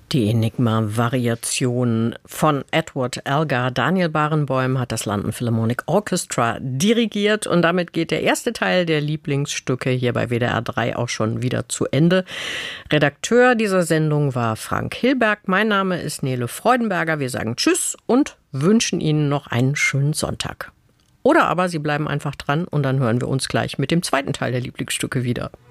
Die Enigma-Variation von Edward Elgar. Daniel Barenboim hat das London Philharmonic Orchestra dirigiert und damit geht der erste Teil der Lieblingsstücke hier bei WDR 3 auch schon wieder zu Ende. Redakteur dieser Sendung war Frank Hilberg. Mein Name ist Nele Freudenberger. Wir sagen Tschüss und wünschen Ihnen noch einen schönen Sonntag. Oder aber Sie bleiben einfach dran und dann hören wir uns gleich mit dem zweiten Teil der Lieblingsstücke wieder.